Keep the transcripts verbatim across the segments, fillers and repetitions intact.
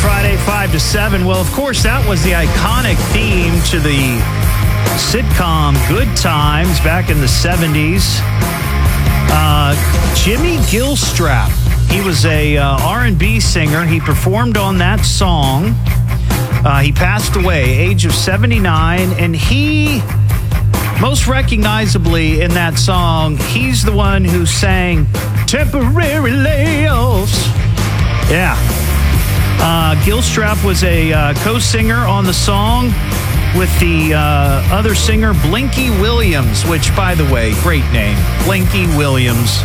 Friday, five to seven. Well, of course, that was the iconic theme to the sitcom Good Times back in the seventies. Uh, Jimmy Gilstrap. He was a uh, R and B singer. He performed on that song. Uh, he passed away, age of seventy-nine, and he, most recognizably in that song, he's the one who sang Temporary Layoffs. Yeah. Uh, Gilstrap was a uh, co-singer on the song with the uh, other singer, Blinky Williams, which, by the way, great name, Blinky Williams.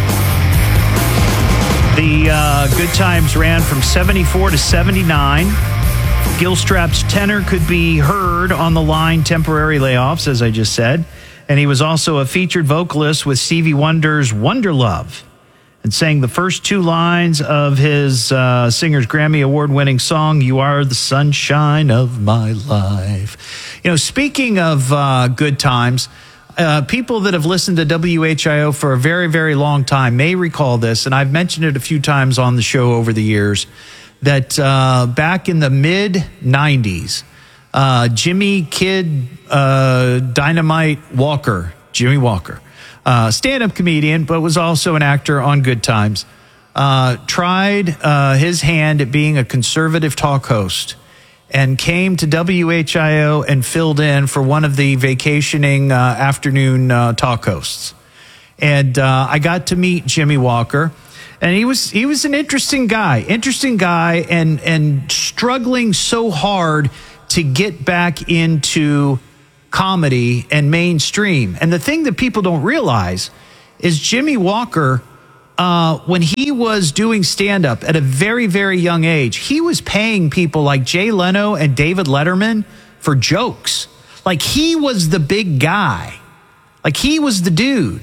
The uh, Good Times ran from seventy-four to seventy-nine. Gilstrap's tenor could be heard on the line Temporary Layoffs, as I just said. And he was also a featured vocalist with Stevie Wonder's Wonder Love and sang the first two lines of his uh, singer's Grammy Award-winning song, You Are the Sunshine of My Life. You know, speaking of uh, Good Times, uh, people that have listened to W H I O for a very, very long time may recall this, and I've mentioned it a few times on the show over the years, that uh, back in the mid nineties, uh, Jimmy Kid uh, Dynamite Walker, Jimmy Walker, uh, stand-up comedian, but was also an actor on Good Times, uh, tried uh, his hand at being a conservative talk host and came to W H I O and filled in for one of the vacationing uh, afternoon uh, talk hosts. And uh, I got to meet Jimmy Walker. And he was he was an interesting guy, interesting guy, and and struggling so hard to get back into comedy and mainstream. And the thing that people don't realize is Jimmy Walker, uh, when he was doing stand-up at a very, very young age, he was paying people like Jay Leno and David Letterman for jokes. Like, he was the big guy. Like, he was the dude.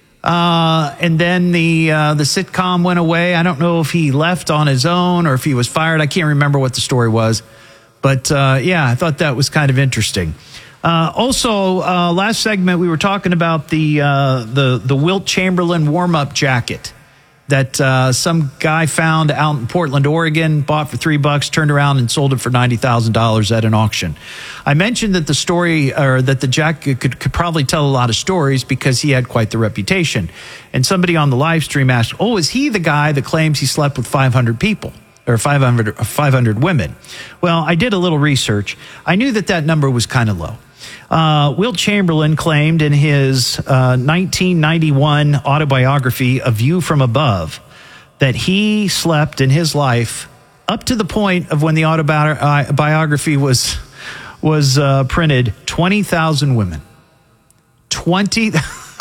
Uh, and then the uh, the sitcom went away. I don't know if he left on his own or if he was fired. I can't remember what the story was. But, uh, yeah, I thought that was kind of interesting. Uh, also, uh, last segment, we were talking about the uh, the, the Wilt Chamberlain warm-up jacket that uh, some guy found out in Portland, Oregon, bought for three bucks, turned around and sold it for ninety thousand dollars at an auction. I mentioned that the story, or that the jacket could, could probably tell a lot of stories because he had quite the reputation. And somebody on the live stream asked, oh, is he the guy that claims he slept with five hundred people or five hundred, five hundred women? Well, I did a little research. I knew that that number was kind of low. Uh, Wilt Chamberlain claimed in his uh, nineteen ninety-one autobiography, A View from Above, that he slept in his life up to the point of when the autobiography was was uh, printed, twenty thousand women. twenty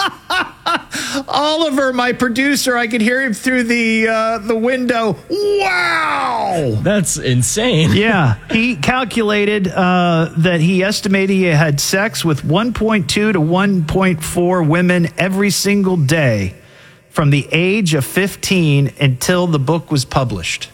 Oliver, my producer, I could hear him through the uh, the window. Wow! That's insane. Yeah, he calculated uh, that he estimated he had sex with one point two to one point four women every single day from the age of fifteen until the book was published.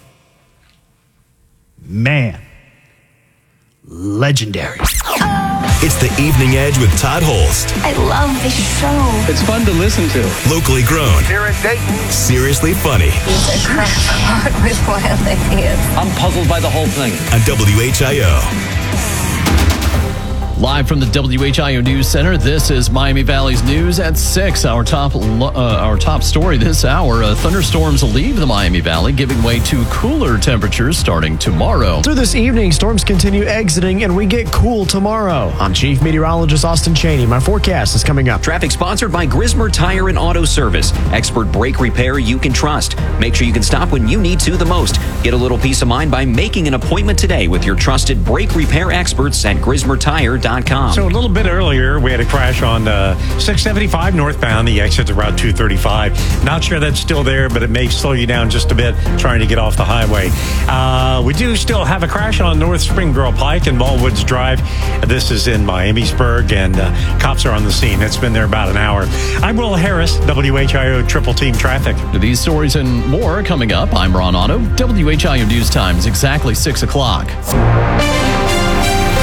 Man, legendary. It's the Evening Edge with Todd Holst. I love this show. It's fun to listen to. Locally grown. Here in Dayton. Seriously funny. He's a crackpot with wild ideas. I'm puzzled by the whole thing. On W H I O. Live from the W H I O News Center, this is Miami Valley's News at six. Our top uh, our top story this hour, uh, thunderstorms leave the Miami Valley, giving way to cooler temperatures starting tomorrow. Through this evening, storms continue exiting, and we get cool tomorrow. I'm Chief Meteorologist Austin Cheney. My forecast is coming up. Traffic sponsored by Grismer Tire and Auto Service. Expert brake repair you can trust. Make sure you can stop when you need to the most. Get a little peace of mind by making an appointment today with your trusted brake repair experts at Grismer Tire dot com. So a little bit earlier, we had a crash on uh, six seventy-five northbound. The exit's around two thirty-five. Not sure that's still there, but it may slow you down just a bit trying to get off the highway. Uh, we do still have a crash on North Springboro Pike and Ballwoods Drive. This is in Miamisburg, and uh, cops are on the scene. It's been there about an hour. I'm Will Harris, W H I O Triple Team Traffic. These stories and more coming up. I'm Ron Otto. W H I O News Times, exactly six o'clock.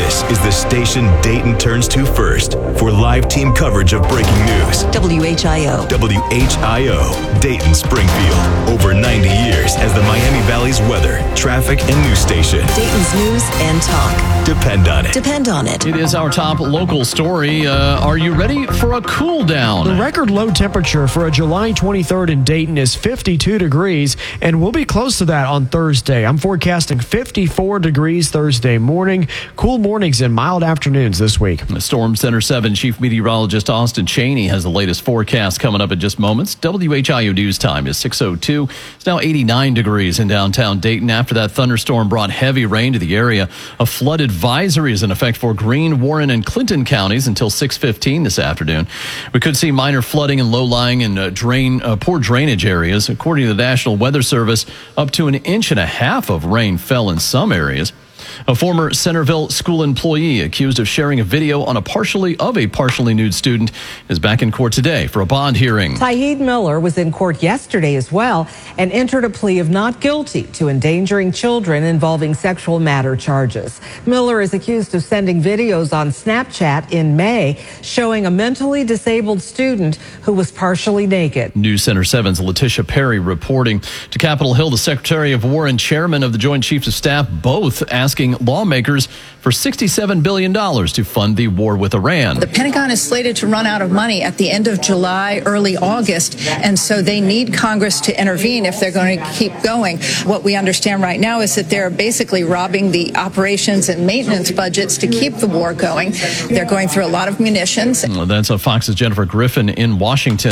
This is the station Dayton turns to first for live team coverage of breaking news. W H I O. W H I O, Dayton Springfield. Over ninety years as the Miami Valley's weather, traffic, and news station. Dayton's news and talk. Depend on it. Depend on it. It is our top local story. Uh, are you ready for a cool down? The record low temperature for a July twenty-third in Dayton is fifty-two degrees, and we'll be close to that on Thursday. I'm forecasting fifty-four degrees Thursday morning. Cool mornings and mild afternoons this week. Storm Center seven Chief Meteorologist Austin Cheney has the latest forecast coming up in just moments. W H I O News time is six oh two. It's now eighty-nine degrees in downtown Dayton. After that thunderstorm brought heavy rain to the area, a flood advisory is in effect for Greene, Warren, and Clinton counties until six fifteen this afternoon. We could see minor flooding in low-lying and uh, drain, uh, poor drainage areas. According to the National Weather Service, up to an inch and a half of rain fell in some areas. A former Centerville school employee accused of sharing a video on a partially of a partially nude student is back in court today for a bond hearing. Saeed Miller was in court yesterday as well and entered a plea of not guilty to endangering children involving sexual matter charges. Miller is accused of sending videos on Snapchat in May showing a mentally disabled student who was partially naked. News Center seven's Letitia Perry reporting. To Capitol Hill, the Secretary of War and Chairman of the Joint Chiefs of Staff both asking lawmakers for sixty-seven billion dollars to fund the war with Iran. The Pentagon is slated to run out of money at the end of July, early August, and so they need Congress to intervene if they're going to keep going. What we understand right now is that they're basically robbing the operations and maintenance budgets to keep the war going. They're going through a lot of munitions. That's a Fox's Jennifer Griffin in Washington.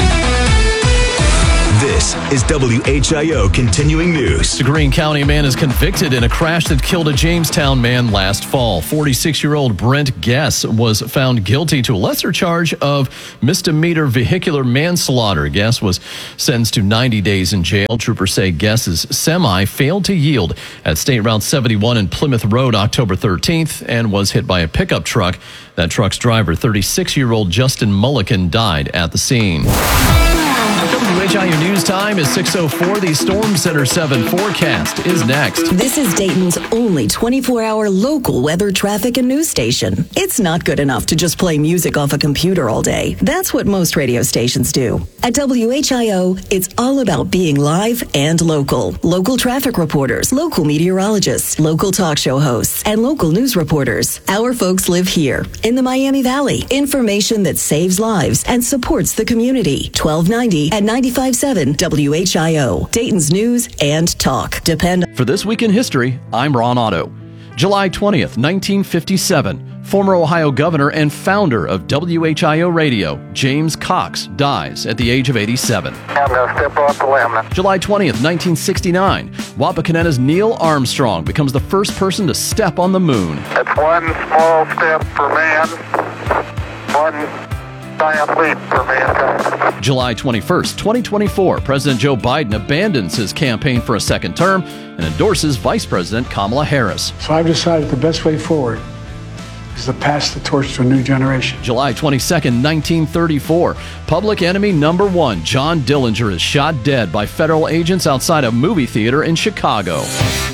This is W H I O Continuing News. The Greene County man is convicted in a crash that killed a Jamestown man last fall. forty-six-year-old Brent Guess was found guilty to a lesser charge of misdemeanor vehicular manslaughter. Guess was sentenced to ninety days in jail. Troopers say Guess's semi failed to yield at State Route seventy-one and Plymouth Road October thirteenth and was hit by a pickup truck. That truck's driver, thirty-six-year-old Justin Mullican, died at the scene. W H I O News time is six oh four. The Storm Center seven forecast is next. This is Dayton's only twenty-four hour local weather, traffic, and news station. It's not good enough to just play music off a computer all day. That's what most radio stations do. At W H I O, it's all about being live and local. Local traffic reporters, local meteorologists, local talk show hosts, and local news reporters. Our folks live here in the Miami Valley. Information that saves lives and supports the community. twelve ninety at ninety-five point seven W H I O. Dayton's news and talk. Depend. For This Week in History, I'm Ron Otto. July twentieth, nineteen fifty-seven. Former Ohio governor and founder of W H I O Radio, James Cox, dies at the age of eighty-seven. I'm going to step off the limb. July twentieth, nineteen sixty-nine. Wapakoneta's Neil Armstrong becomes the first person to step on the moon. It's one small step for man, one giant leap for mankind. July twenty-first, twenty twenty-four. President Joe Biden abandons his campaign for a second term and endorses Vice President Kamala Harris. So I've decided the best way forward is to pass the torch to a new generation. July twenty-second, nineteen thirty-four. Public enemy number one, John Dillinger, is shot dead by federal agents outside a movie theater in Chicago.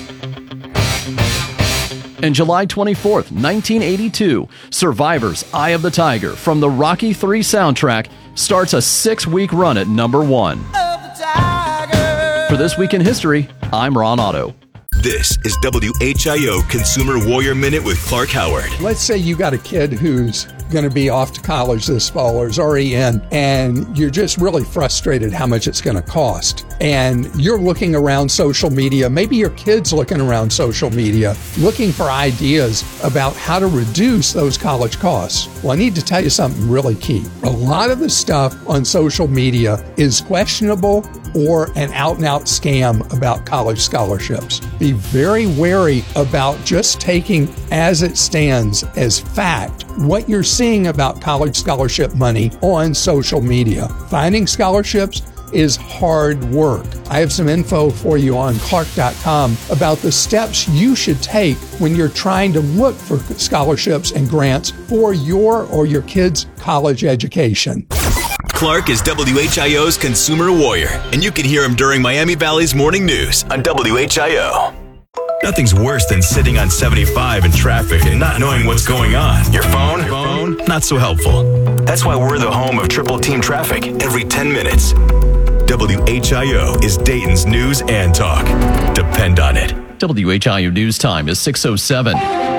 And July twenty-fourth, nineteen eighty-two, Survivor's Eye of the Tiger from the Rocky three soundtrack starts a six-week run at number one. For This Week in History, I'm Ron Otto. This is W H I O Consumer Warrior Minute with Clark Howard. Let's say you got a kid who's going to be off to college this fall or is already in, and you're just really frustrated how much it's going to cost. And you're looking around social media, maybe your kid's looking around social media, looking for ideas about how to reduce those college costs. Well, I need to tell you something really key. A lot of the stuff on social media is questionable or an out-and-out scam about college scholarships. Be very wary about just taking as it stands as fact what you're seeing about college scholarship money on social media. Finding scholarships is hard work. I have some info for you on Clark dot com about the steps you should take when you're trying to look for scholarships and grants for your or your kids' college education. Clark is W H I O's Consumer Warrior, and you can hear him during Miami Valley's morning news on W H I O. Nothing's worse than sitting on seventy-five in traffic and not knowing what's going on. Your phone? Phone? Not so helpful. That's why we're the home of Triple Team Traffic every ten minutes. W H I O is Dayton's news and talk. Depend on it. W H I O News Time is six oh seven.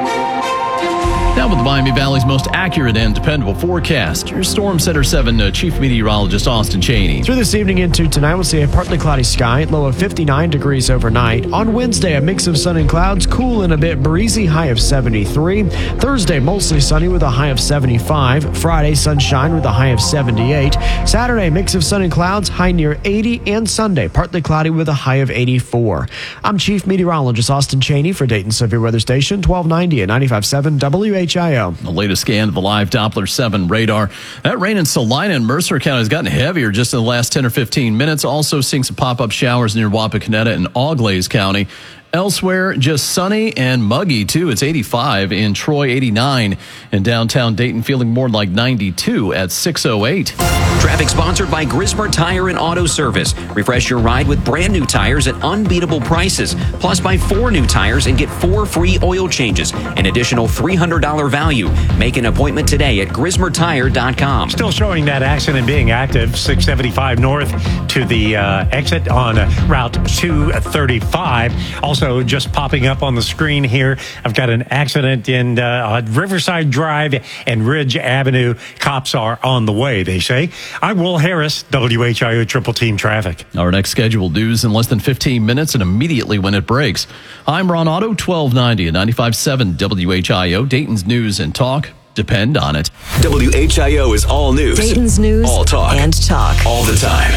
Now with the Miami Valley's most accurate and dependable forecast, your Storm Center seven uh, Chief Meteorologist Austin Cheney. Through this evening into tonight, we'll see a partly cloudy sky, low of fifty-nine degrees overnight. On Wednesday, a mix of sun and clouds, cool and a bit breezy, high of seventy-three. Thursday, mostly sunny with a high of seventy-five. Friday, sunshine with a high of seventy-eight. Saturday, mix of sun and clouds, high near eighty. And Sunday, partly cloudy with a high of eighty-four. I'm Chief Meteorologist Austin Cheney for Dayton Severe Weather Station, twelve ninety and ninety-five point seven W H I O. The latest scan of the live Doppler seven radar. That rain in Salina and Mercer County has gotten heavier just in the last ten or fifteen minutes. Also seeing some pop-up showers near Wapakoneta and Auglaize County. Elsewhere, just sunny and muggy, too. It's eighty-five in Troy, eighty-nine in downtown Dayton, feeling more like ninety-two at six oh eight. Traffic sponsored by Grismer Tire and Auto Service. Refresh your ride with brand new tires at unbeatable prices. Plus, buy four new tires and get four free oil changes. An additional three hundred dollars value. Make an appointment today at grismer tire dot com. Still showing that accident being active, six seventy-five north to the uh, exit on uh, Route two thirty-five. Also, just popping up on the screen here, I've got an accident in uh, Riverside Drive and Ridge Avenue. Cops are on the way, they say. I'm Will Harris, W H I O Triple Team Traffic. Our next scheduled news in less than fifteen minutes and immediately when it breaks. I'm Ron Otto, twelve ninety and ninety-five point seven W H I O, Dayton's news and talk. Depend on it. W H I O is all news. Dayton's news all talk. and talk. All the time.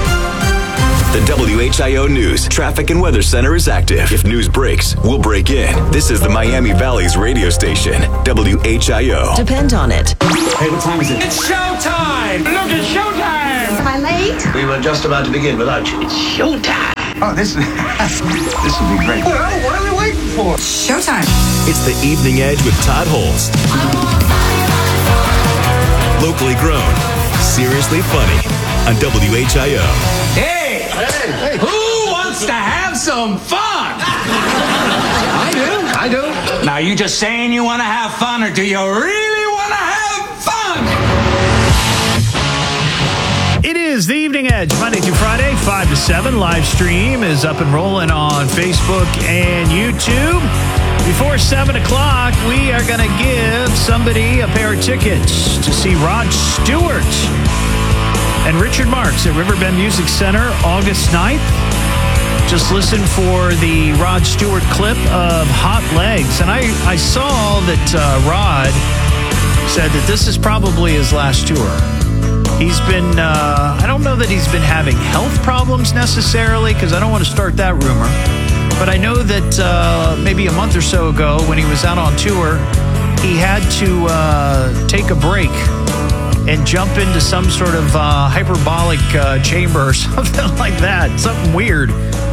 The W H I O News Traffic and Weather Center is active. If news breaks, we'll break in. This is the Miami Valley's radio station, W H I O. Depend on it. Hey, what time is it? It's showtime! Look, it's showtime! Am I late? We were just about to begin without you. It's showtime! Oh, this this will be great. Well, what are we waiting for? Showtime. It's the Evening Edge with Todd Holst. Locally grown, seriously funny on W H I O. Hey! Hey! Who wants to have some fun? I do. I do. Now, you just saying you want to have fun, or do you really want to have fun? It is the Evening Edge, Monday through Friday, five to seven. Live stream is up and rolling on Facebook and YouTube. Before seven o'clock, we are going to give somebody a pair of tickets to see Rod Stewart and Richard Marx at Riverbend Music Center, August ninth. Just listen for the Rod Stewart clip of Hot Legs. And I, I saw that uh, Rod said that this is probably his last tour. He's been, uh, I don't know that he's been having health problems necessarily, because I don't want to start that rumor. But I know that uh, maybe a month or so ago when he was out on tour, he had to uh, take a break and jump into some sort of uh, hyperbolic uh, chamber or something like that. Something weird.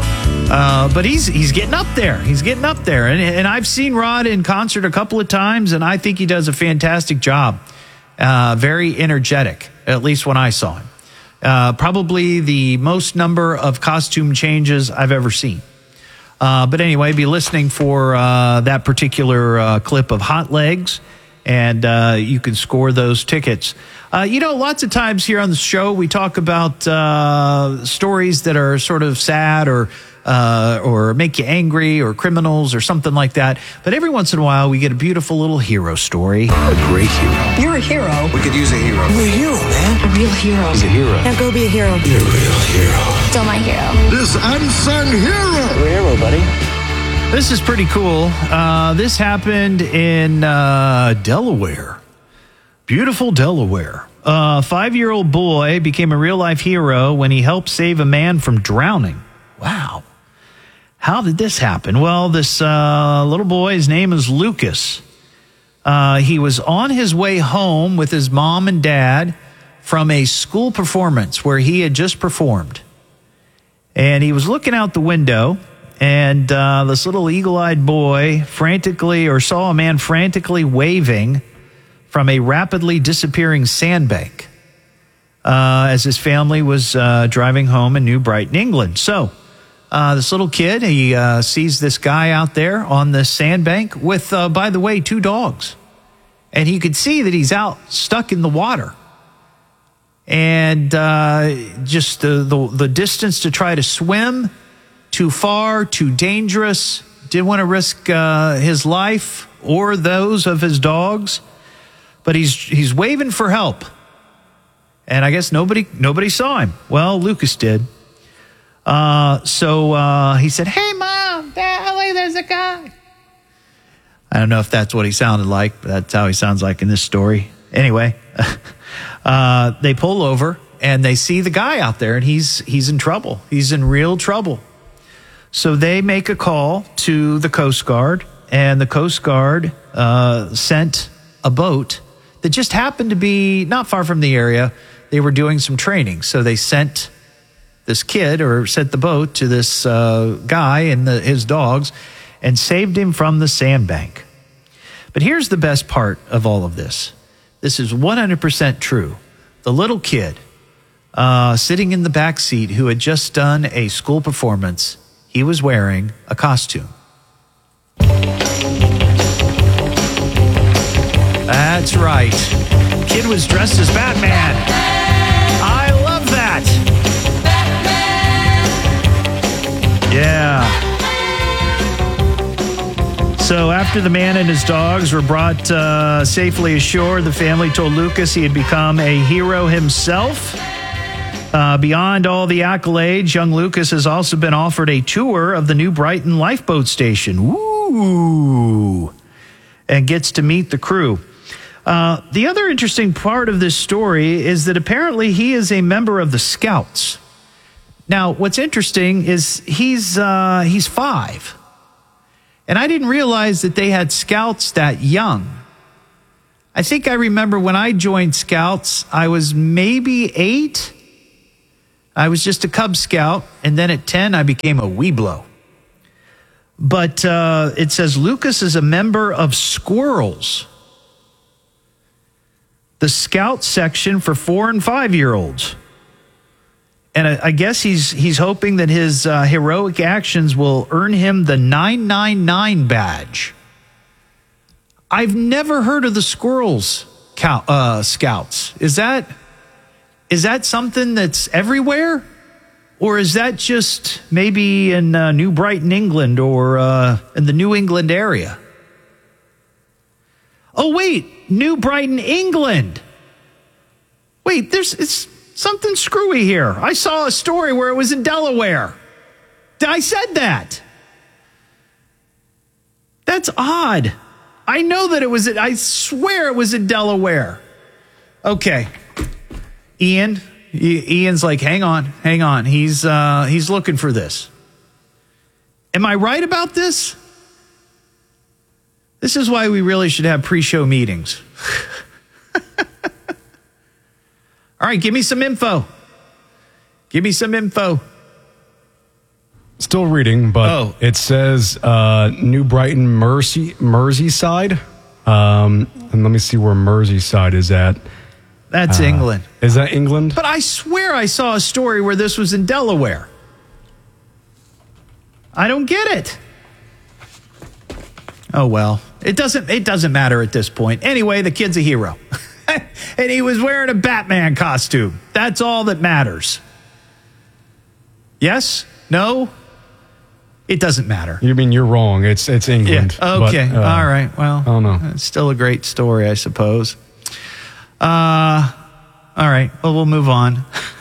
Uh, but he's he's getting up there. He's getting up there. And, and I've seen Rod in concert a couple of times, and I think he does a fantastic job. Uh, very energetic, at least when I saw him. Uh, probably the most number of costume changes I've ever seen. Uh, but anyway, be listening for uh, that particular uh, clip of Hot Legs, and uh, you can score those tickets. Uh, you know, lots of times here on the show, we talk about uh, stories that are sort of sad or uh, or make you angry or criminals or something like that. But every once in a while, we get a beautiful little hero story. A great hero. You're a hero. We could use a hero. You're a hero, man. A real hero. He's a hero. Now go be a hero. You're a real hero. Still my hero. This unsung hero. You're a hero, buddy. This is pretty cool. Uh, this happened in uh, Delaware. Beautiful Delaware. A five-year-old boy became a real-life hero when he helped save a man from drowning. Wow. How did this happen? Well, this uh, little boy, his name is Lucas. Uh, he was on his way home with his mom and dad from a school performance where he had just performed. And he was looking out the window, and uh, this little eagle-eyed boy frantically, or saw a man frantically waving from a rapidly disappearing sandbank uh, as his family was uh, driving home in New Brighton, England. So uh, this little kid, he uh, sees this guy out there on the sandbank with, uh, by the way, two dogs. And he could see that he's out stuck in the water. And uh, just the, the, the distance to try to swim, too far, too dangerous. Didn't want to risk uh, his life or those of his dogs. But he's he's waving for help. And I guess nobody nobody saw him. Well, Lucas did. Uh, so uh, he said, "Hey, Mom, Dad, there's a guy." I don't know if that's what he sounded like, but that's how he sounds like in this story. Anyway, uh, they pull over and they see the guy out there, and he's he's in trouble. He's in real trouble. So they make a call to the Coast Guard, and the Coast Guard uh, sent a boat that just happened to be not far from the area. They were doing some training. So they sent this kid, or sent the boat to this uh, guy and the, his dogs, and saved him from the sandbank. But here's the best part of all of this. This is one hundred percent true. The little kid uh, sitting in the back seat who had just done a school performance, he was wearing a costume. That's right. Kid was dressed as Batman. Batman! I love that. Batman! Yeah. So after the man and his dogs were brought uh, safely ashore, the family told Lucas he had become a hero himself. Uh, beyond all the accolades, young Lucas has also been offered a tour of the New Brighton Lifeboat Station. Woo! And gets to meet the crew. Uh, the other interesting part of this story is that apparently he is a member of the Scouts. Now, what's interesting is he's uh, he's five. And I didn't realize that they had Scouts that young. I think I remember when I joined Scouts, I was maybe eight. I was just a Cub Scout. And then at ten, I became a Weeblo. But uh, it says Lucas is a member of Squirrels, the Scout section for four and five-year-olds. And I, I guess he's he's hoping that his uh, heroic actions will earn him the nine nine nine badge. I've never heard of the Squirrels cow, uh, Scouts. Is that is that something that's everywhere? Or is that just maybe in uh, New Brighton, England, or uh, in the New England area? Oh, wait, New Brighton, England. Wait, there's it's something screwy here. I saw a story where it was in Delaware. I said that. That's odd. I know that it was, I swear it was in Delaware. Okay. Ian, Ian's like, hang on, hang on. He's uh, he's looking for this. Am I right about this? This is why we really should have pre-show meetings. All right, give me some info. Give me some info. Still reading, but oh. It says uh, New Brighton, Mersey, Merseyside. Um, and let me see where Merseyside is at. That's uh, England. Is that England? But I swear I saw a story where this was in Delaware. I don't get it. Oh, well, it doesn't, it doesn't matter at this point. Anyway, the kid's a hero. And he was wearing a Batman costume. That's all that matters. Yes? No? It doesn't matter. You mean you're wrong. It's it's England. Yeah. Okay. But, uh, all right. Well, I don't know. It's still a great story, I suppose. Uh, all right. Well, we'll move on.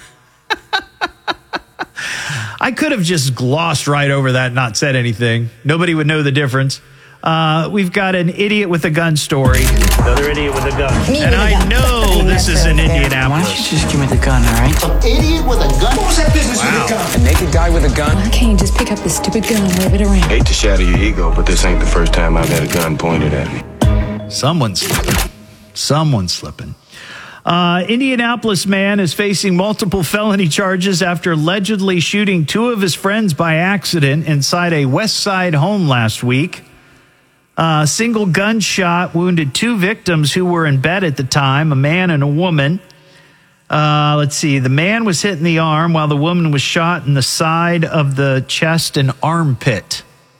I could have just glossed right over that and not said anything. Nobody would know the difference. Uh, we've got an idiot with a gun story. Another idiot with a gun. Me and I gun. know this is in Indianapolis. Why don't you just give me the gun, all right? An idiot with a gun? What was that business wow. with a gun? A naked guy with a gun? Why can't you just pick up this stupid gun and wave it around? Hate to shatter your ego, but this ain't the first time I've had a gun pointed at me. Someone's slipping. Someone's slipping. Uh, Indianapolis man is facing multiple felony charges after allegedly shooting two of his friends by accident inside a West Side home last week. A uh, single gunshot wounded two victims who were in bed at the time, a man and a woman. Uh, let's see. The man was hit in the arm while the woman was shot in the side of the chest and armpit.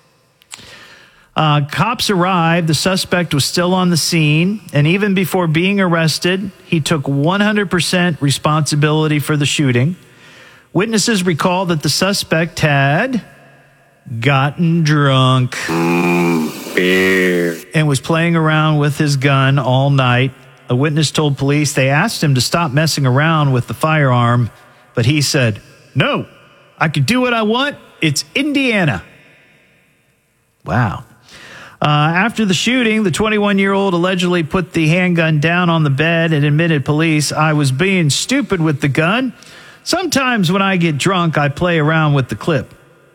Uh, cops arrived. The suspect was still on the scene, and even before being arrested, he took one hundred percent responsibility for the shooting. Witnesses recall that the suspect had gotten drunk mm, beer. and was playing around with his gun all night. A witness told police they asked him to stop messing around with the firearm, but he said, "No, I can do what I want. It's Indiana." Wow. Uh, after the shooting, the twenty-one-year-old allegedly put the handgun down on the bed and admitted police, "I was being stupid with the gun. Sometimes when I get drunk, I play around with the clip."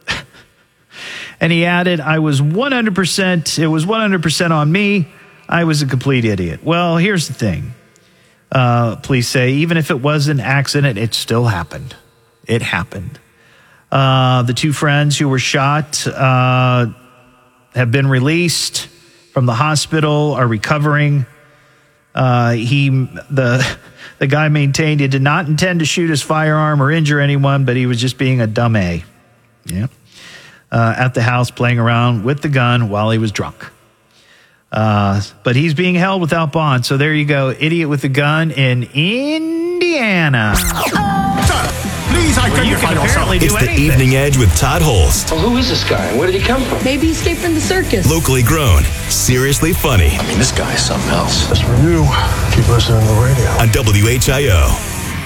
And he added, I was one hundred percent, it was one hundred percent on me. I was a complete idiot. Well, here's the thing. Uh, police say, even if it was an accident, it still happened. It happened. Uh, the two friends who were shot uh, have been released from the hospital, are recovering. Uh, he, the, the guy maintained he did not intend to shoot his firearm or injure anyone, but he was just being a dumb A. Yeah. Uh, at the house playing around with the gun while he was drunk. Uh, but he's being held without bond. So there you go. Idiot with a gun in Indiana. Please identify yourself. It's the anything. Evening Edge with Todd Holst. Well, who is this guy and where did he come from? Maybe he escaped from the circus. Locally grown, seriously funny. I mean, this guy is something else. That's for you. Keep listening to the radio. On W H I O.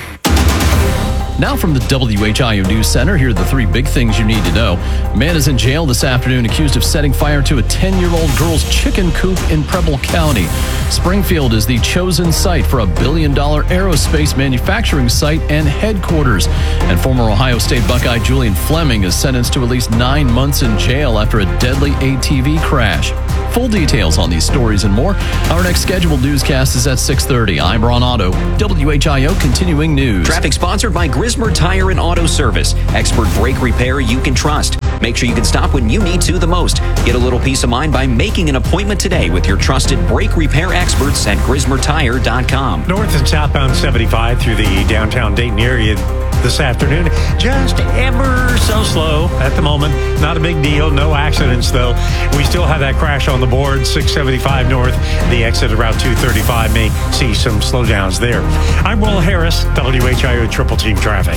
Now from the W H I O News Center, here are the three big things you need to know. A man is in jail this afternoon accused of setting fire to a ten-year-old girl's chicken coop in Preble County. Springfield is the chosen site for a billion-dollar aerospace manufacturing site and headquarters. And former Ohio State Buckeye Julian Fleming is sentenced to at least nine months in jail after a deadly A T V crash. Full details on these stories and more. Our next scheduled newscast is at six thirty. I'm Ron Otto, W H I O Continuing News. Traffic sponsored by Grismer Tire and Auto Service. Expert brake repair you can trust. Make sure you can stop when you need to the most. Get a little peace of mind by making an appointment today with your trusted brake repair experts at Grismer Tire dot com. North and southbound seventy-five through the downtown Dayton area this afternoon. Just ever so slow at the moment. Not a big deal. No accidents, though. We still have that crash on the board, six seventy-five north. The exit at Route two thirty-five may see some slowdowns there. I'm Will Harris, W H I O Triple Team Traffic.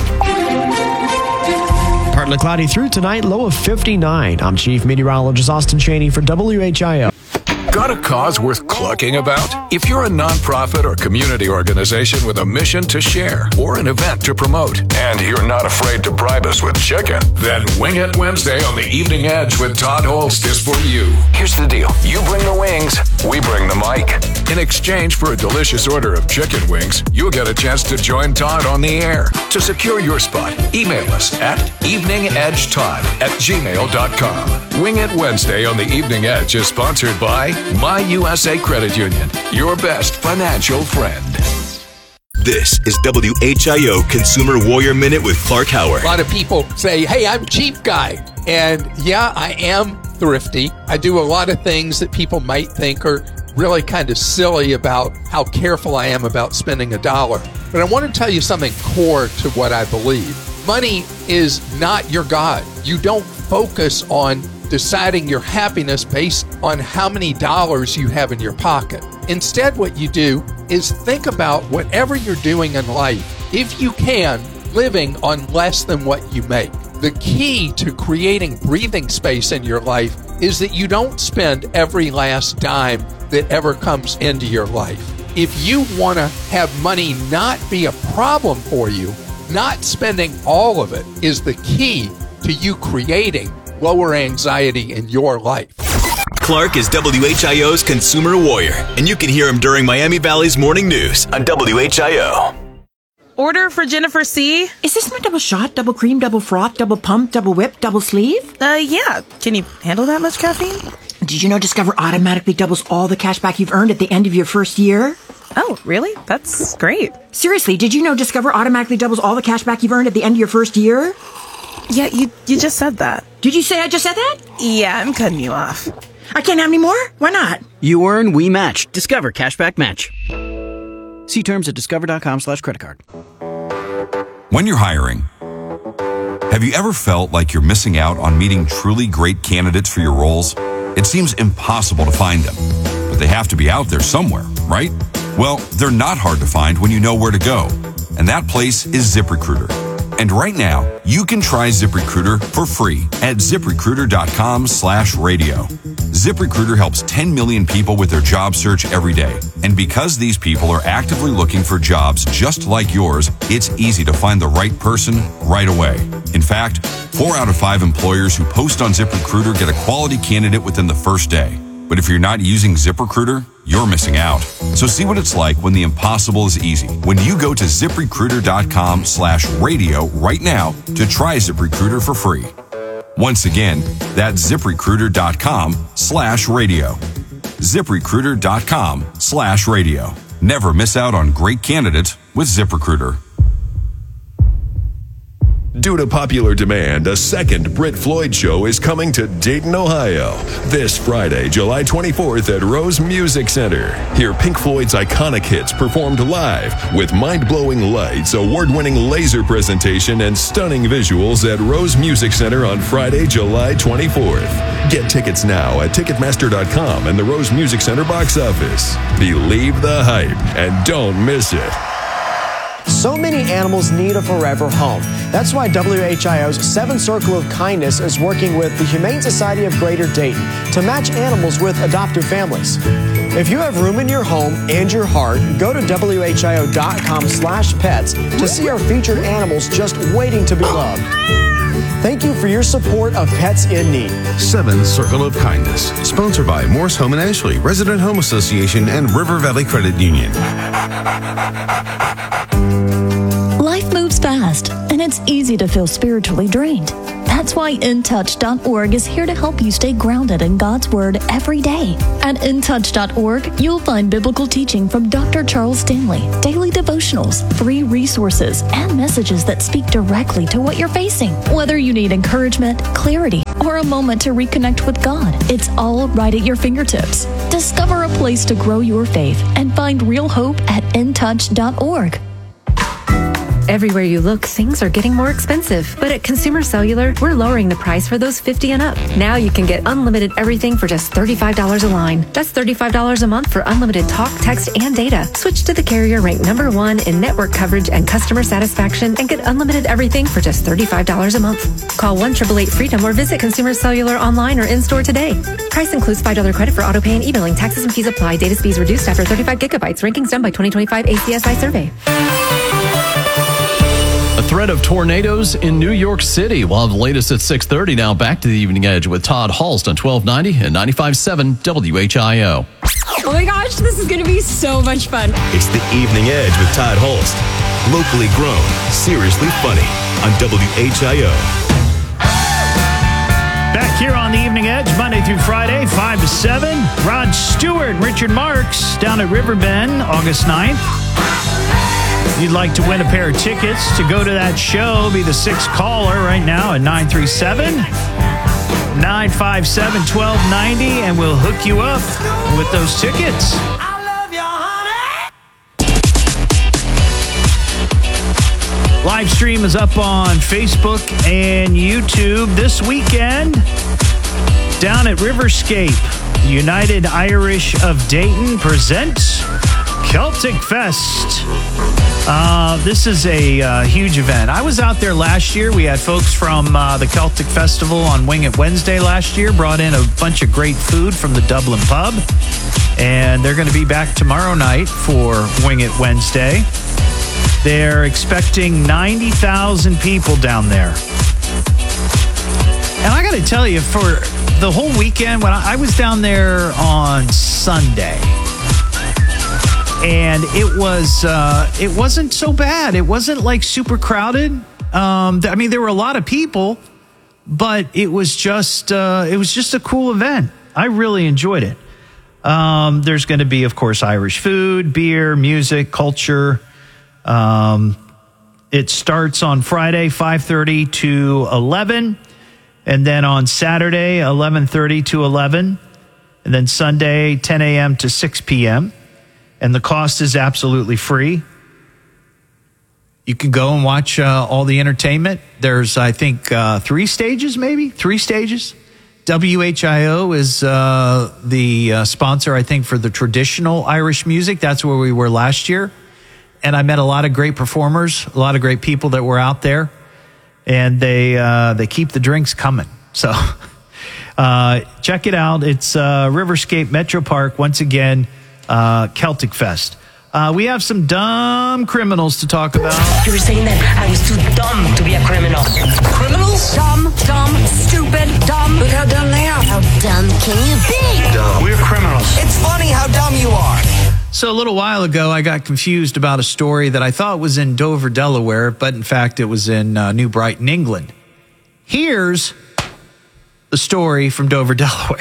Partly cloudy through tonight, low of fifty-nine. I'm Chief Meteorologist Austin Chaney for W H I O. Got a cause worth clucking about? If you're a nonprofit or community organization with a mission to share or an event to promote, and you're not afraid to bribe us with chicken, then Wing It Wednesday on the Evening Edge with Todd Holst is for you. Here's the deal. You bring the wings, we bring the mic. In exchange for a delicious order of chicken wings, you'll get a chance to join Todd on the air. To secure your spot, email us at eveningedgetodd at gmail dot com. Wing It Wednesday on the Evening Edge is sponsored by My U S A Credit Union, your best financial friend. This is W H I O Consumer Warrior Minute with Clark Howard. A lot of people say, hey, I'm cheap guy. And yeah, I am thrifty. I do a lot of things that people might think are really kind of silly about how careful I am about spending a dollar. But I want to tell you something core to what I believe. Money is not your God. You don't focus on deciding your happiness based on how many dollars you have in your pocket. Instead, what you do is think about whatever you're doing in life, if you can, living on less than what you make. The key to creating breathing space in your life is that you don't spend every last dime that ever comes into your life. If you want to have money not be a problem for you, not spending all of it is the key to you creating lower anxiety in your life. Clark is W H I O's Consumer Warrior, and you can hear him during Miami Valley's Morning News on W H I O. Order for Jennifer C. Is this my double shot, double cream, double froth, double pump, double whip, double sleeve? Uh, yeah. Can you handle that much caffeine? Did you know Discover automatically doubles all the cash back you've earned at the end of your first year? Oh, really? That's great. Seriously, did you know Discover automatically doubles all the cash back you've earned at the end of your first year? Yeah, you you just said that. Did you say I just said that? Yeah, I'm cutting you off. I can't have any more? Why not? You earn, we match. Discover Cashback Match. See terms at discover.com slash credit card. When you're hiring, have you ever felt like you're missing out on meeting truly great candidates for your roles? It seems impossible to find them, but they have to be out there somewhere, right? Well, they're not hard to find when you know where to go, and that place is ZipRecruiter. And right now, you can try ZipRecruiter for free at ZipRecruiter.com slash radio. ZipRecruiter helps ten million people with their job search every day. And because these people are actively looking for jobs just like yours, it's easy to find the right person right away. In fact, four out of five employers who post on ZipRecruiter get a quality candidate within the first day. But if you're not using ZipRecruiter, you're missing out. So see what it's like when the impossible is easy. When you go to ZipRecruiter.com slash radio right now to try ZipRecruiter for free. Once again, that's ZipRecruiter.com slash radio. ZipRecruiter.com slash radio. Never miss out on great candidates with ZipRecruiter. Due to popular demand, a second Brit Floyd show is coming to Dayton, Ohio, this Friday, July twenty-fourth at Rose Music Center. Hear Pink Floyd's iconic hits performed live with mind-blowing lights, award-winning laser presentation, and stunning visuals at Rose Music Center on Friday, July twenty-fourth. Get tickets now at Ticketmaster dot com and the Rose Music Center box office. Believe the hype and don't miss it. So many animals need a forever home. That's why W H I O's Seven Circle of Kindness is working with the Humane Society of Greater Dayton to match animals with adoptive families. If you have room in your home and your heart, go to W H I O dot com slash pets to see our featured animals just waiting to be loved. Thank you for your support of Pets in Need. Seven Circle of Kindness, sponsored by Morse Home and Ashley, Resident Home Association, and River Valley Credit Union. Life moves fast, and it's easy to feel spiritually drained. That's why In Touch dot org is here to help you stay grounded in God's Word every day. At In Touch dot org, you'll find biblical teaching from Doctor Charles Stanley, daily devotionals, free resources, and messages that speak directly to what you're facing. Whether you need encouragement, clarity, or a moment to reconnect with God, it's all right at your fingertips. Discover a place to grow your faith and find real hope at In Touch dot org. Everywhere you look, things are getting more expensive. But at Consumer Cellular, we're lowering the price for those fifty and up. Now you can get unlimited everything for just thirty-five dollars a line. That's thirty-five dollars a month for unlimited talk, text, and data. Switch to the carrier ranked number one in network coverage and customer satisfaction and get unlimited everything for just thirty-five dollars a month. Call one eight eight eight freedom or visit Consumer Cellular online or in-store today. Price includes five dollars credit for auto pay and e-billing. Taxes and fees apply. Data speeds reduced after thirty-five gigabytes. Rankings done by twenty twenty-five A C S I survey. A threat of tornadoes in New York City. We'll have the latest at six thirty. Now back to the Evening Edge with Todd Hulst on twelve ninety and ninety-five point seven W H I O. Oh my gosh, this is going to be so much fun. It's the Evening Edge with Todd Hulst. Locally grown, seriously funny on W H I O. Back here on the Evening Edge, Monday through Friday, five to seven. Rod Stewart, Richard Marks down at Riverbend, August ninth. You'd like to win a pair of tickets to go to that show, be the sixth caller right now at nine three seven, nine five seven, one two nine zero, and we'll hook you up with those tickets. Live stream is up on Facebook and YouTube this weekend down at Riverscape. United Irish of Dayton presents Celtic Fest. Uh, this is a uh, huge event. I was out there last year. We had folks from uh, the Celtic Festival on Wing It Wednesday last year, brought in a bunch of great food from the Dublin Pub. And they're going to be back tomorrow night for Wing It Wednesday. They're expecting ninety thousand people down there. And I got to tell you, for the whole weekend, when I, I was down there on Sunday, and it was uh, it wasn't so bad. It wasn't like super crowded. Um, I mean, there were a lot of people, but it was just uh, it was just a cool event. I really enjoyed it. Um, there's going to be, of course, Irish food, beer, music, culture. Um, it starts on Friday, five thirty to eleven, and then on Saturday, eleven thirty to eleven, and then Sunday, ten a.m. to six p.m., and the cost is absolutely free. You can go and watch uh, all the entertainment. There's, I think, uh, three stages, maybe? Three stages. W H I O is uh, the uh, sponsor, I think, for the traditional Irish music. That's where we were last year. And I met a lot of great performers, a lot of great people that were out there. And they uh, they keep the drinks coming. So uh, check it out. It's uh, Riverscape Metro Park, once again, uh, Celtic Fest. Uh, we have some dumb criminals to talk about. You were saying that I was too dumb to be a criminal. Criminals? Dumb, dumb, stupid, dumb. Look how dumb they are. How dumb can you be? Dumb. We're criminals. It's funny how dumb you are. So a little while ago, I got confused about a story that I thought was in Dover, Delaware, but in fact, it was in uh, New Brighton, England. Here's the story from Dover, Delaware.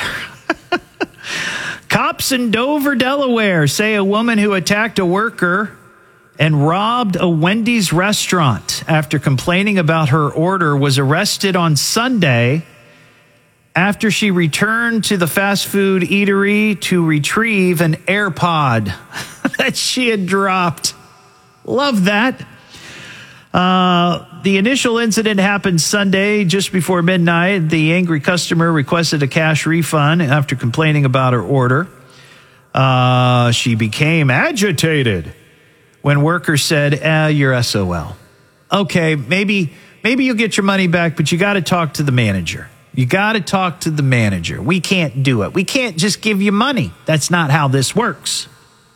Cops in Dover, Delaware say a woman who attacked a worker and robbed a Wendy's restaurant after complaining about her order was arrested on Sunday after she returned to the fast food eatery to retrieve an AirPod that she had dropped. Love that. Uh, the initial incident happened Sunday just before midnight. The angry customer requested a cash refund after complaining about her order. Uh, she became agitated when workers said, eh, you're S O L. Okay, maybe, maybe you'll get your money back, but you got to talk to the manager. You got to talk to the manager. We can't do it. We can't just give you money. That's not how this works.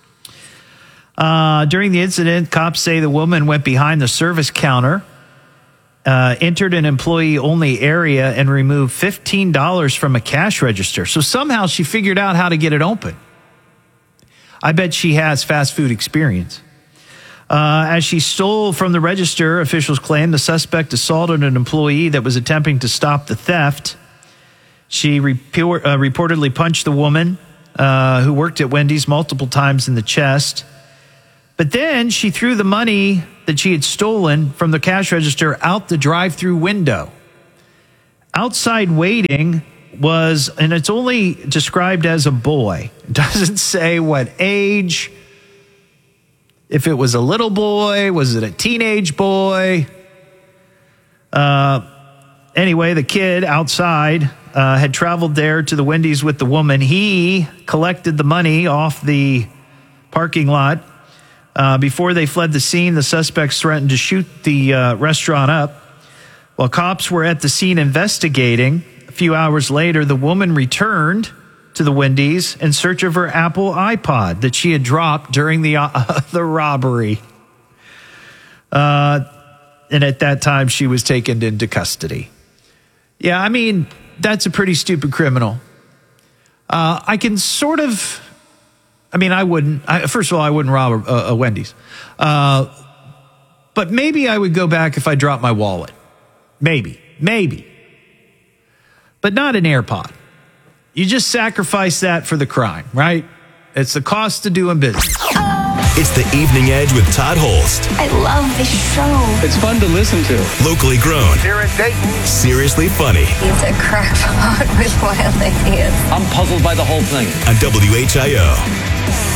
Uh, during the incident, cops say the woman went behind the service counter, uh, entered an employee-only area, and removed fifteen dollars from a cash register. So somehow she figured out how to get it open. I bet she has fast food experience. Uh, as she stole from the register, officials claim the suspect assaulted an employee that was attempting to stop the theft. She report, uh, reportedly punched the woman uh, who worked at Wendy's multiple times in the chest. But then she threw the money that she had stolen from the cash register out the drive-through window. Outside waiting was, and it's only described as a boy. It doesn't say what age. If it was a little boy, was it a teenage boy? Uh, anyway, the kid outside uh, had traveled there to the Wendy's with the woman. He collected the money off the parking lot. Uh, before they fled the scene, the suspects threatened to shoot the uh, restaurant up. While cops were at the scene investigating, a few hours later, the woman returned to the Wendy's in search of her Apple iPod that she had dropped during the uh, the robbery. Uh, and at that time, she was taken into custody. Yeah, I mean, that's a pretty stupid criminal. Uh, I can sort of, I mean, I wouldn't, I, first of all, I wouldn't rob a, a Wendy's. Uh, but maybe I would go back if I dropped my wallet. Maybe, maybe. But not an AirPod. You just sacrifice that for the crime, right? It's the cost of doing business. It's the Evening Edge with Todd Holst. I love this show. It's fun to listen to. Locally grown. Here in Dayton. Seriously funny. He's a crackpot with wild ideas. I'm puzzled by the whole thing. On W H I O.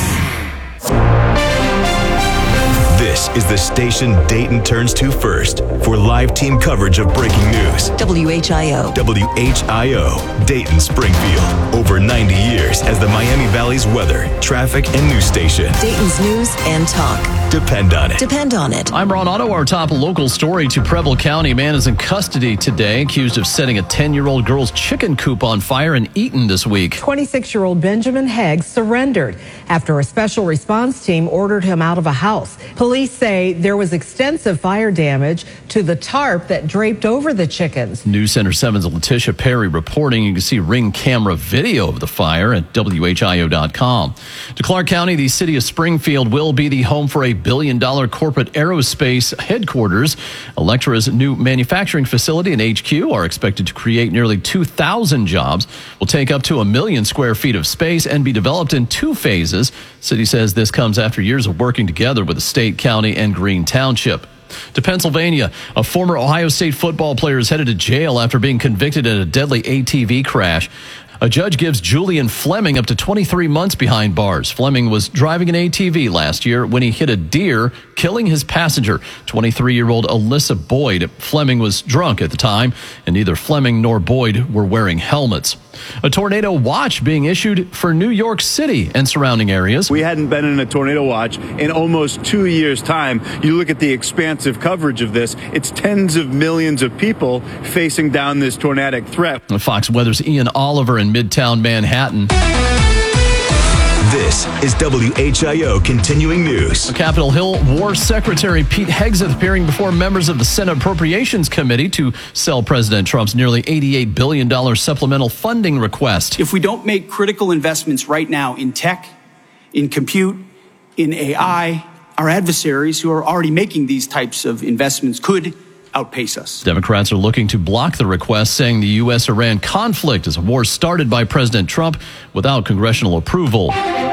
This is the station Dayton turns to first for live team coverage of breaking news. W H I O. W H I O, Dayton Springfield. Over ninety years as the Miami Valley's weather, traffic, and news station. Dayton's news and talk. Depend on it. Depend on it. I'm Ron Otto. Our top local story to Preble County. A man is in custody today, accused of setting a ten-year-old girl's chicken coop on fire in Eaton this week. twenty-six-year-old Benjamin Hegg surrendered after a special response team ordered him out of a house. Police say there was extensive fire damage to the tarp that draped over the chickens. News Center seven's Letitia Perry reporting. You can see ring camera video of the fire at W H I O dot com. To Clark County, the city of Springfield will be the home for a billion dollar corporate aerospace headquarters. Electra's new manufacturing facility and H Q are expected to create nearly two thousand jobs, will take up to a million square feet of space and be developed in two phases. City says this comes after years of working together with the state, county, and Green Township. To Pennsylvania, a former Ohio State football player is headed to jail after being convicted in a deadly A T V crash. A judge gives Julian Fleming up to twenty-three months behind bars. Fleming was driving an A T V last year when he hit a deer, killing his passenger, twenty-three-year-old Alyssa Boyd. Fleming was drunk at the time, and neither Fleming nor Boyd were wearing helmets. A tornado watch being issued for New York City and surrounding areas. We hadn't been in a tornado watch in almost two years' time. You look at the expansive coverage of this, it's tens of millions of people facing down this tornadic threat. Fox Weather's Ian Oliver in Midtown Manhattan. This is W H I O Continuing News. Capitol Hill War Secretary Pete Hegseth appearing before members of the Senate Appropriations Committee to sell President Trump's nearly eighty-eight billion dollars supplemental funding request. If we don't make critical investments right now in tech, in compute, in A I, our adversaries who are already making these types of investments could outpace us. Democrats are looking to block the request, saying the U S Iran conflict is a war started by President Trump without congressional approval.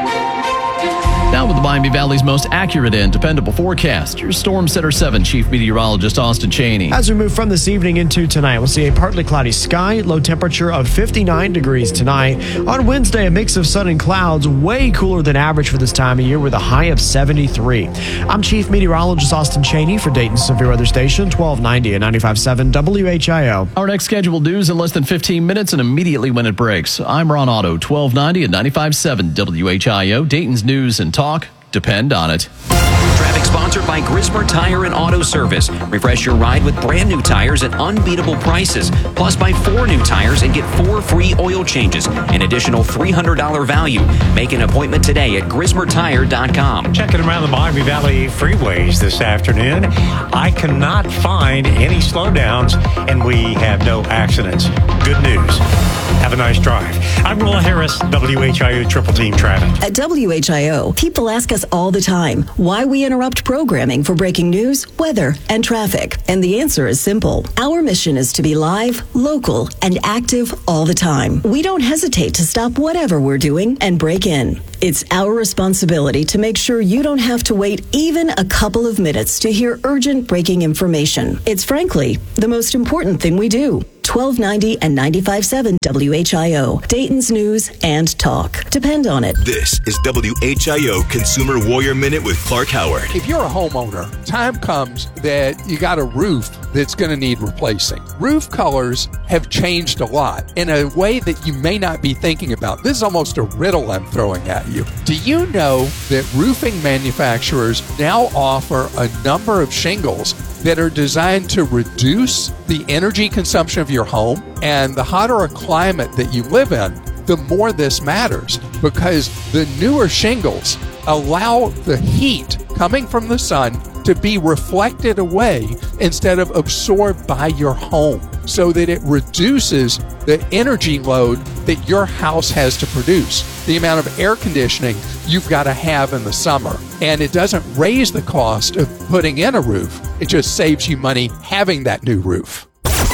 Now with the Miami Valley's most accurate and dependable forecast, your Storm Center seven Chief Meteorologist Austin Cheney. As we move from this evening into tonight, we'll see a partly cloudy sky, low temperature of fifty-nine degrees tonight. On Wednesday, a mix of sun and clouds, way cooler than average for this time of year with a high of seventy-three. I'm Chief Meteorologist Austin Cheney for Dayton's Severe Weather Station, twelve ninety and ninety-five point seven W H I O. Our next scheduled news in less than fifteen minutes and immediately when it breaks. I'm Ron Otto, twelve ninety and ninety-five point seven W H I O. Dayton's News and Talk. Depend on it. Traffic sponsored by Grismer Tire and Auto Service. Refresh your ride with brand new tires at unbeatable prices. Plus, buy four new tires and get four free oil changes. An additional three hundred dollars value. Make an appointment today at grismer tire dot com. Checking around the Miami Valley freeways this afternoon. I cannot find any slowdowns, and we have no accidents. Good news. Have a nice drive. I'm Willa Harris, W H I O Triple Team Traffic. At W H I O, people ask us all the time why we interrupt programming for breaking news, weather, and traffic. And the answer is simple. Our mission is to be live, local, and active all the time. We don't hesitate to stop whatever we're doing and break in. It's our responsibility to make sure you don't have to wait even a couple of minutes to hear urgent breaking information. It's frankly the most important thing we do. twelve ninety and ninety-five point seven W H I O, Dayton's News and Talk. Depend on it. This is W H I O Consumer Warrior Minute with Clark Howard. If you're a homeowner, time comes that you got a roof that's going to need replacing. Roof colors have changed a lot in a way that you may not be thinking about. This is almost a riddle I'm throwing at you. Do you know that roofing manufacturers now offer a number of shingles that are designed to reduce the energy consumption of your home? And the hotter a climate that you live in, the more this matters, because the newer shingles allow the heat coming from the sun to be reflected away instead of absorbed by your home, so that it reduces the energy load that your house has to produce, the amount of air conditioning you've got to have in the summer. And it doesn't raise the cost of putting in a roof. It just saves you money having that new roof.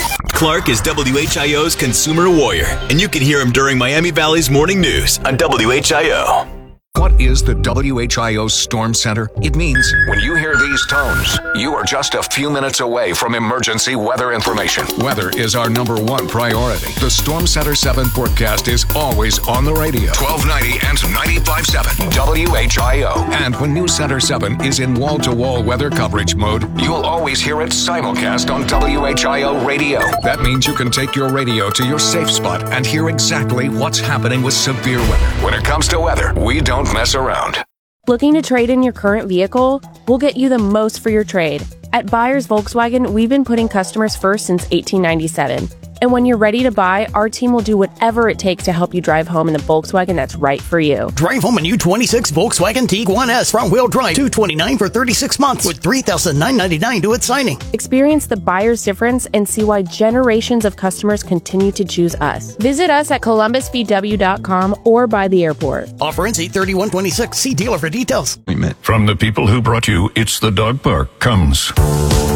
Clark is W H I O's Consumer Warrior, and you can hear him during Miami Valley's Morning News on W H I O. What is the W H I O Storm Center? It means when you hear these tones, you are just a few minutes away from emergency weather information. Weather is our number one priority. The Storm Center seven forecast is always on the radio. twelve ninety and ninety-five point seven W H I O. And when News Center seven is in wall-to-wall weather coverage mode, you'll always hear it simulcast on W H I O radio. That means you can take your radio to your safe spot and hear exactly what's happening with severe weather. When it comes to weather, we don't mess around. Looking to trade in your current vehicle? We'll get you the most for your trade. At Buyers Volkswagen, we've been putting customers first since eighteen ninety-seven. And when you're ready to buy, our team will do whatever it takes to help you drive home in the Volkswagen that's right for you. Drive home a new twenty-six Volkswagen Tiguan S front-wheel drive, two hundred twenty-nine dollars for thirty-six months with three thousand nine hundred ninety-nine dollars due at signing. Experience the buyer's difference and see why generations of customers continue to choose us. Visit us at columbus v w dot com or by the airport. Offer ends eight thirty-one twenty-six. See dealer for details. From the people who brought you It's the Dog Park comes